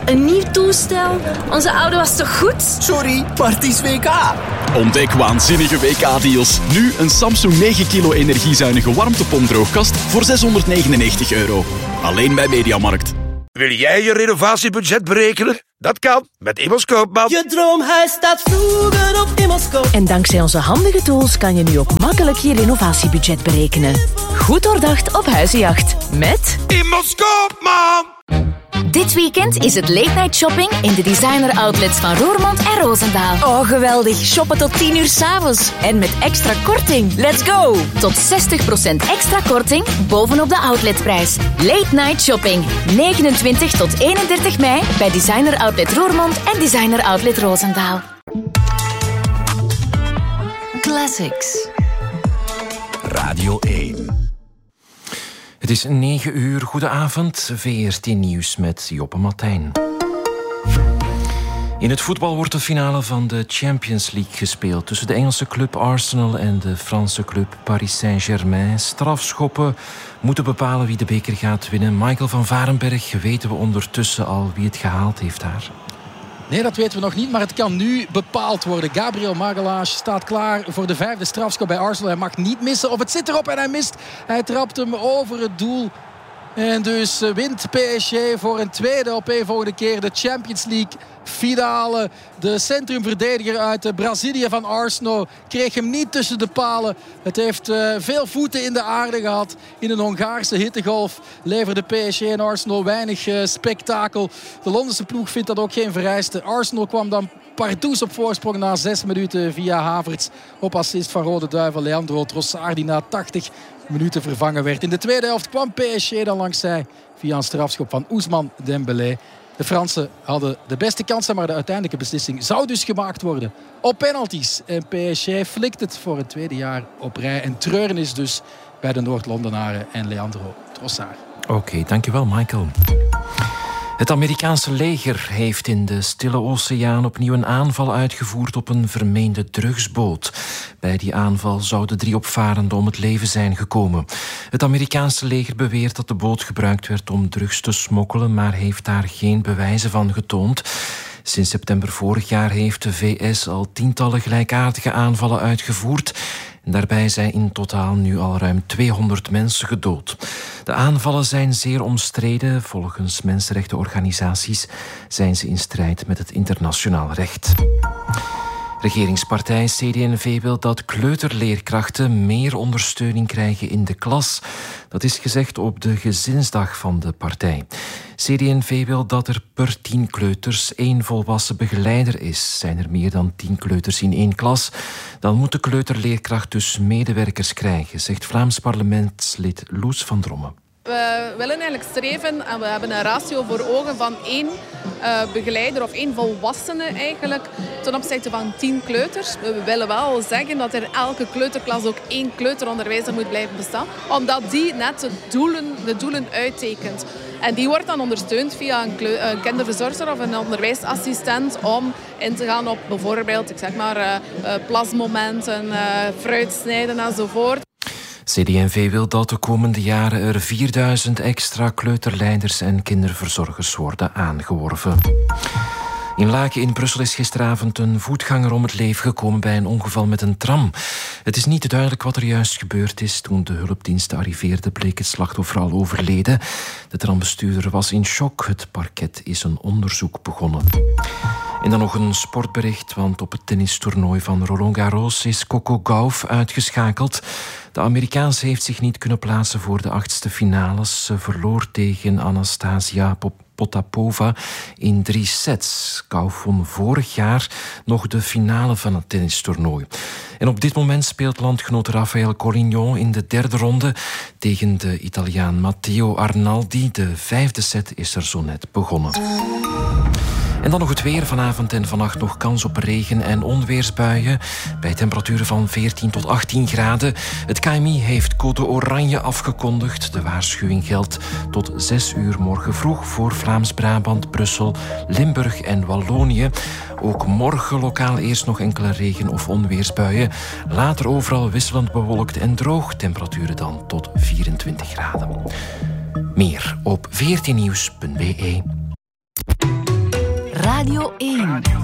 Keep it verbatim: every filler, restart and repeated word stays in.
een nieuw toestel. Onze oude was toch goed? Sorry, maar het is W K. Ontdek waanzinnige W K-deals. Nu een Samsung negen kilo energiezuinige warmtepompdroogkast voor zeshonderdnegenennegentig euro. Alleen bij Mediamarkt. Wil jij je renovatiebudget berekenen? Dat kan met Immers Koopman. Je droomhuis staat vroeger op Immers Koopman. En dankzij onze handige tools kan je nu ook makkelijk je renovatiebudget berekenen. Goed doordacht op huizenjacht. Met Immers Koopman. Dit weekend is het late night shopping in de designer outlets van Roermond en Roosendaal. Oh, geweldig. Shoppen tot tien uur 's avonds. En met extra korting. Let's go! Tot zestig procent extra korting bovenop de outletprijs. Late night shopping. negenentwintig tot eenendertig mei bij designer outlet Roermond en designer outlet Roosendaal. Classics. Radio één. Het is negen uur. Goedenavond. V R T Nieuws met Joppe Martijn. In het voetbal wordt de finale van de Champions League gespeeld tussen de Engelse club Arsenal en de Franse club Paris Saint-Germain. Strafschoppen moeten bepalen wie de beker gaat winnen. Michael van Varenberg, weten we ondertussen al wie het gehaald heeft daar? Nee, dat weten we nog niet, maar het kan nu bepaald worden. Gabriel Magalhaes staat klaar voor de vijfde strafschop bij Arsenal. Hij mag niet missen, of het zit erop en hij mist. Hij trapt hem over het doel. En dus wint P S G voor een tweede op een volgende keer de Champions League finale. De centrumverdediger uit Brazilië van Arsenal kreeg hem niet tussen de palen. Het heeft uh, veel voeten in de aarde gehad. In een Hongaarse hittegolf leverde P S G en Arsenal weinig uh, spektakel. De Londense ploeg vindt dat ook geen vereiste. Arsenal kwam dan pardoes op voorsprong na zes minuten via Havertz. Op assist van Rode Duivel Leandro Trossard, die na tachtig minuten vervangen werd. In de tweede helft kwam P S G dan langs zij via een strafschop van Ousmane Dembélé. De Fransen hadden de beste kansen, maar de uiteindelijke beslissing zou dus gemaakt worden op penalties. En P S G flikt het voor het tweede jaar op rij. En treuren is dus bij de Noord-Londenaren en Leandro Trossard. Oké, okay, dankjewel Michael. Het Amerikaanse leger heeft in de Stille Oceaan opnieuw een aanval uitgevoerd op een vermeende drugsboot. Bij die aanval zouden drie opvarenden om het leven zijn gekomen. Het Amerikaanse leger beweert dat de boot gebruikt werd om drugs te smokkelen, maar heeft daar geen bewijzen van getoond. Sinds september vorig jaar heeft de V S al tientallen gelijkaardige aanvallen uitgevoerd. En daarbij zijn in totaal nu al ruim tweehonderd mensen gedood. De aanvallen zijn zeer omstreden. Volgens mensenrechtenorganisaties zijn ze in strijd met het internationaal recht. Regeringspartij C D en V wil dat kleuterleerkrachten meer ondersteuning krijgen in de klas. Dat is gezegd op de gezinsdag van de partij. C D en V wil dat er per tien kleuters één volwassen begeleider is. Zijn er meer dan tien kleuters in één klas, dan moet de kleuterleerkracht dus medewerkers krijgen, zegt Vlaams parlementslid Loes van Drommen. We willen eigenlijk streven en we hebben een ratio voor ogen van één uh, begeleider of één volwassene eigenlijk ten opzichte van tien kleuters. We willen wel zeggen dat er elke kleuterklas ook één kleuteronderwijzer moet blijven bestaan, omdat die net de doelen, de doelen uittekent. En die wordt dan ondersteund via een, kleu- een kinderverzorger of een onderwijsassistent om in te gaan op bijvoorbeeld, ik zeg maar, uh, uh, plasmomenten, uh, fruitsnijden enzovoort. C D en V wil dat de komende jaren er vierduizend extra kleuterleiders en kinderverzorgers worden aangeworven. In Laken in Brussel is gisteravond een voetganger om het leven gekomen bij een ongeval met een tram. Het is niet duidelijk wat er juist gebeurd is. Toen de hulpdiensten arriveerden bleek het slachtoffer al overleden. De trambestuurder was in shock. Het parket is een onderzoek begonnen. En dan nog een sportbericht, want op het tennistoernooi van Roland Garros is Coco Gauff uitgeschakeld. De Amerikaanse heeft zich niet kunnen plaatsen voor de achtste finales. Ze verloor tegen Anastasia Potapova in drie sets. Gauff won vorig jaar nog de finale van het tennistoernooi. En op dit moment speelt landgenoot Rafael Corignon in de derde ronde tegen de Italiaan Matteo Arnaldi. De vijfde set is er zo net begonnen. En dan nog het weer. Vanavond en vannacht nog kans op regen- en onweersbuien. Bij temperaturen van veertien tot achttien graden. Het K M I heeft code oranje afgekondigd. De waarschuwing geldt tot zes uur morgen vroeg voor Vlaams-Brabant, Brussel, Limburg en Wallonië. Ook morgen lokaal eerst nog enkele regen- of onweersbuien. Later overal wisselend bewolkt en droog. Temperaturen dan tot vierentwintig graden. Meer op v r t nieuws punt b e. Radio één.